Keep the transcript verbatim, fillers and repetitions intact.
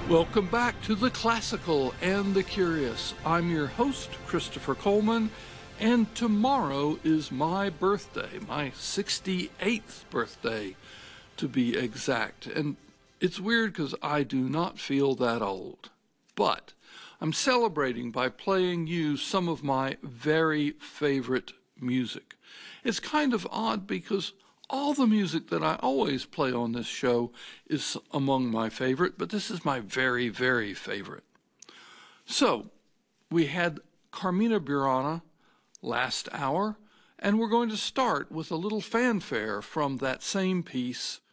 Welcome back to The Classical and the Curious. I'm your host, Christopher Coleman, and tomorrow is my birthday, my sixty-eighth birthday, to be exact. And it's weird because I do not feel that old. But I'm celebrating by playing you some of my very favorite music. It's kind of odd because all the music that I always play on this show is among my favorite, but this is my very, very favorite. So, we had Carmina Burana last hour, and we're going to start with a little fanfare from that same piece,